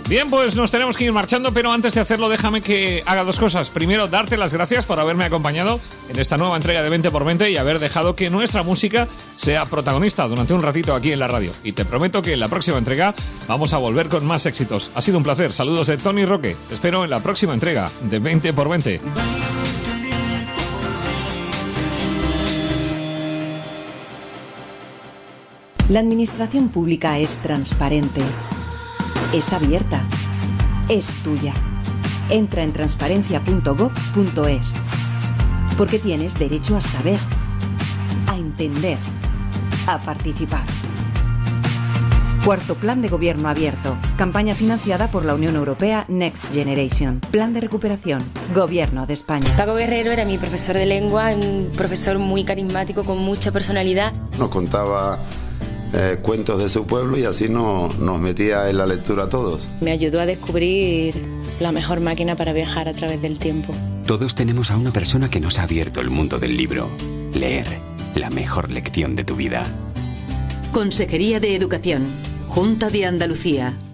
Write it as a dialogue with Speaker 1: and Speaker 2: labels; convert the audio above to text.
Speaker 1: Bien, pues nos tenemos que ir marchando, pero antes de hacerlo déjame que haga dos cosas. Primero, darte las gracias por haberme acompañado en esta nueva entrega de 20x20 y haber dejado que nuestra música sea protagonista durante un ratito aquí en la radio. Y te prometo que en la próxima entrega vamos a volver con más éxitos. Ha sido un placer. Saludos de Tony Roque. Te espero en la próxima entrega de 20x20.
Speaker 2: La administración pública es transparente, es abierta, es tuya. Entra en transparencia.gov.es, porque tienes derecho a saber, a entender, a participar. Cuarto Plan de Gobierno Abierto. Campaña financiada por la Unión Europea Next Generation. Plan de recuperación. Gobierno de España.
Speaker 3: Paco Guerrero era mi profesor de lengua, un profesor muy carismático, con mucha personalidad.
Speaker 4: Nos contaba cuentos de su pueblo y así nos metía en la lectura a todos.
Speaker 5: Me ayudó a descubrir la mejor máquina para viajar a través del tiempo.
Speaker 6: Todos tenemos a una persona que nos ha abierto el mundo del libro. Leer, la mejor lección de tu vida.
Speaker 7: Consejería de Educación, Junta de Andalucía.